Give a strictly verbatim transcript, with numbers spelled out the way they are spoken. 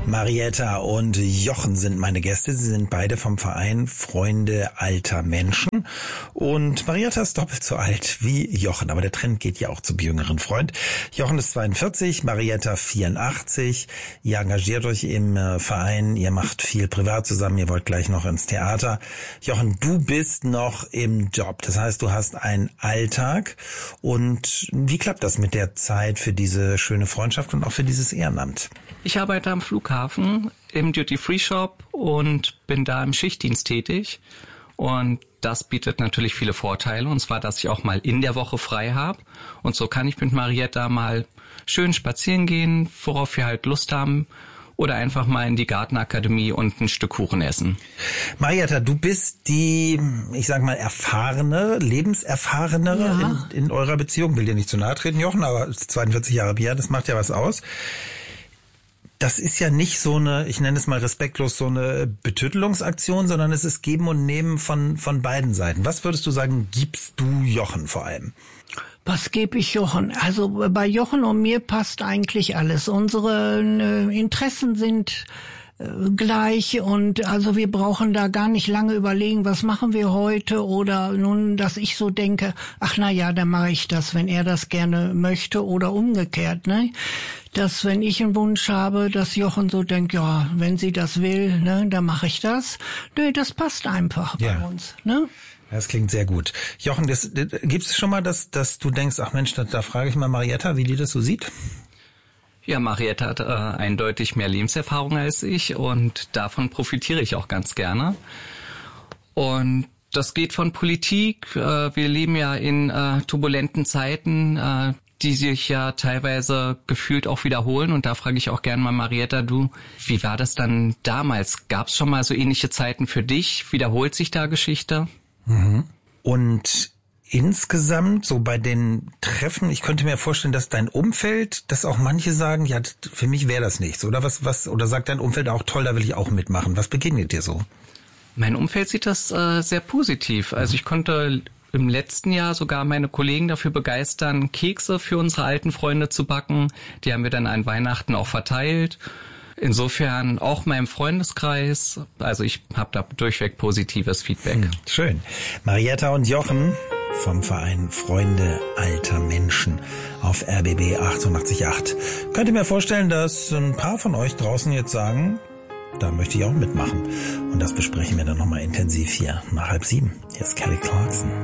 Marietta und Jochen sind meine Gäste. Sie sind beide vom Verein Freunde alter Menschen. Und Marietta ist doppelt so alt wie Jochen. Aber der Trend geht ja auch zum jüngeren Freund. Jochen ist zweiundvierzig, Marietta vierundachtzig. Ihr engagiert euch im Verein. Ihr macht viel privat zusammen. Ihr wollt gleich noch ins Theater. Jochen, du bist noch im Job. Das heißt, du hast einen Alltag. Und wie klappt das mit der Zeit für diese schöne Freundschaft und auch für dieses Ehrenamt? Ich arbeite am Flughafen im Duty-Free-Shop und bin da im Schichtdienst tätig. Und das bietet natürlich viele Vorteile, und zwar, dass ich auch mal in der Woche frei habe. Und so kann ich mit Marietta mal schön spazieren gehen, worauf wir halt Lust haben. Oder einfach mal in die Gartenakademie und ein Stück Kuchen essen. Marietta, du bist die, ich sag mal, erfahrene, lebenserfahrenere ja. in, in eurer Beziehung. Will dir nicht zu nahe treten, Jochen, aber zweiundvierzig Jahre Bier, das macht ja was aus. Das ist ja nicht so eine, ich nenne es mal respektlos, so eine Betüttelungsaktion, sondern es ist Geben und Nehmen von von beiden Seiten. Was würdest du sagen, gibst du Jochen vor allem? Was gebe ich Jochen? Also bei Jochen und mir passt eigentlich alles. Unsere äh, Interessen sind äh, gleich, und also wir brauchen da gar nicht lange überlegen, was machen wir heute, oder nun, dass ich so denke, ach na ja, dann mache ich das, wenn er das gerne möchte, oder umgekehrt, ne? Dass, wenn ich einen Wunsch habe, dass Jochen so denkt, ja, wenn sie das will, ne, dann mache ich das. Nö, das passt einfach ja. bei uns, ne? Das klingt sehr gut. Jochen, das, das, gibt es schon mal, dass, dass du denkst, ach Mensch, da, da frage ich mal Marietta, wie die das so sieht? Ja, Marietta hat äh, eindeutig mehr Lebenserfahrung als ich, und davon profitiere ich auch ganz gerne. Und das geht von Politik. Äh, wir leben ja in äh, turbulenten Zeiten, äh, die sich ja teilweise gefühlt auch wiederholen. Und da frage ich auch gerne mal Marietta, du, wie war das dann damals? Gab es schon mal so ähnliche Zeiten für dich? Wiederholt sich da Geschichte? Mhm. Und insgesamt, so bei den Treffen, ich könnte mir vorstellen, dass dein Umfeld, dass auch manche sagen, ja, für mich wäre das nichts. Oder was, was, oder sagt dein Umfeld auch, toll, da will ich auch mitmachen. Was begegnet dir so? Mein Umfeld sieht das äh, sehr positiv. Also ich konnte im letzten Jahr sogar meine Kollegen dafür begeistern, Kekse für unsere alten Freunde zu backen. Die haben wir dann an Weihnachten auch verteilt. Insofern auch meinem Freundeskreis. Also ich habe da durchweg positives Feedback. Hm, schön. Marietta und Jochen vom Verein Freunde alter Menschen auf R B B achtundachtzig Komma acht. Könnt ihr mir vorstellen, dass ein paar von euch draußen jetzt sagen, da möchte ich auch mitmachen. Und das besprechen wir dann nochmal intensiv hier nach halb sieben. Hier ist Kelly Clarkson.